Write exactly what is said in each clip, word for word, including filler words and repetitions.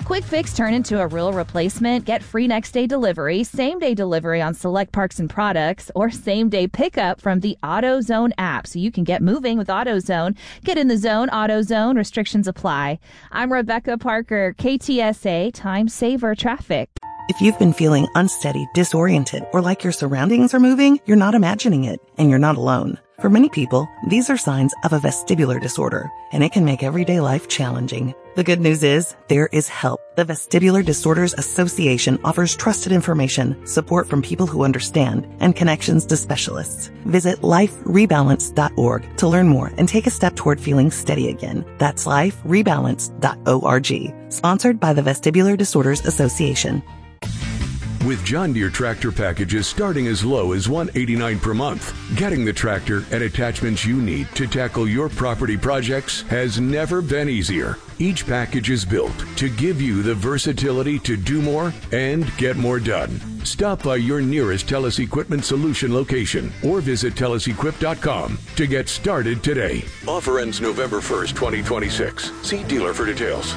Quick Fix turn into a real replacement? Get free next-day delivery, same-day delivery on select parts and products, or same-day pickup from the AutoZone app so you can get moving with AutoZone. Get in the zone, AutoZone. Restrictions apply. I'm Rebecca Parker, K T S A Time Saver Traffic. If you've been feeling unsteady, disoriented, or like your surroundings are moving, you're not imagining it, and you're not alone. For many people, these are signs of a vestibular disorder, and it can make everyday life challenging. The good news is, there is help. The Vestibular Disorders Association offers trusted information, support from people who understand, and connections to specialists. Visit life rebalance dot org to learn more and take a step toward feeling steady again. That's life rebalance dot org. Sponsored by the Vestibular Disorders Association. With John Deere tractor packages starting as low as one hundred eighty-nine dollars per month, getting the tractor and attachments you need to tackle your property projects has never been easier. Each package is built to give you the versatility to do more and get more done. Stop by your nearest Telus Equipment Solution location or visit telus equip dot com to get started today. Offer ends November first, twenty twenty-six. See dealer for details.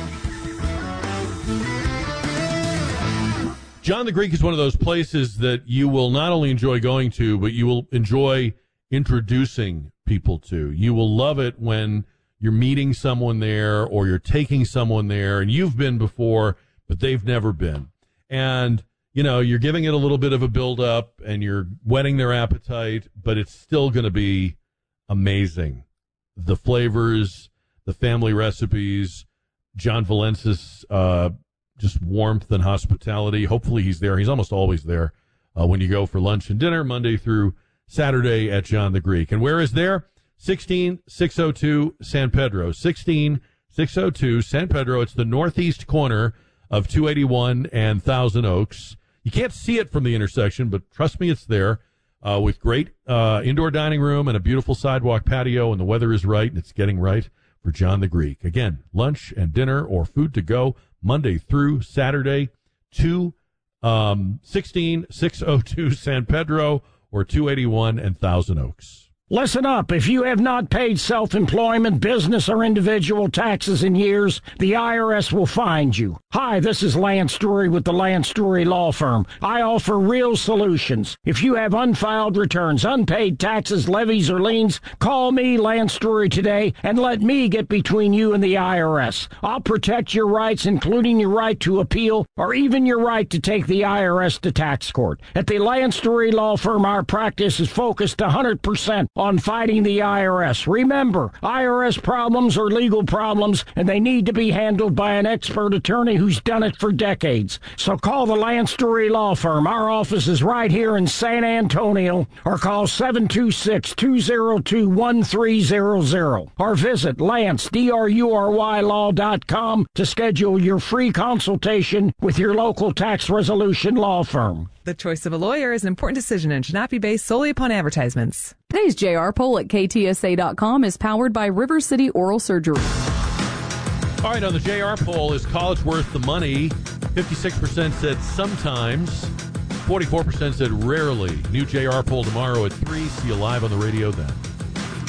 John the Greek is one of those places that you will not only enjoy going to, but you will enjoy introducing people to. You will love it when you're meeting someone there or you're taking someone there and you've been before, but they've never been. And, you know, you're giving it a little bit of a build up and you're whetting their appetite, but it's still going to be amazing. The flavors, the family recipes, John Valensis, uh, just warmth and hospitality. Hopefully he's there. He's almost always there uh, when you go for lunch and dinner, Monday through Saturday at John the Greek. And where is there? sixteen six oh two San Pedro. sixteen six oh two San Pedro. It's the northeast corner of two eighty-one and Thousand Oaks. You can't see it from the intersection, but trust me, it's there uh, with great uh, indoor dining room and a beautiful sidewalk patio, and the weather is right, and it's getting right for John the Greek. Again, lunch and dinner or food to go Monday through Saturday, to um, sixteen six oh two San Pedro or two eighty-one and Thousand Oaks. Listen up. If you have not paid self-employment, business, or individual taxes in years, the I R S will find you. Hi, this is Lance Drury with the Lance Drury Law Firm. I offer real solutions. If you have unfiled returns, unpaid taxes, levies, or liens, call me, Lance Drury, today and let me get between you and the I R S. I'll protect your rights, including your right to appeal or even your right to take the I R S to tax court. At the Lance Drury Law Firm, our practice is focused one hundred percent on fighting the I R S. Remember, I R S problems are legal problems, and they need to be handled by an expert attorney who's done it for decades. So call the Lance Drury Law Firm. Our office is right here in San Antonio, or call seven two six, two oh two, one three zero zero, or visit Lance, D R U R Y law dot com to schedule your free consultation with your local tax resolution law firm. The choice of a lawyer is an important decision and should not be based solely upon advertisements. Today's J R poll at K T S A dot com is powered by River City Oral Surgery. All right, on the J R poll, is college worth the money? fifty-six percent said sometimes, forty-four percent said rarely. New J R poll tomorrow at three. See you live on the radio then.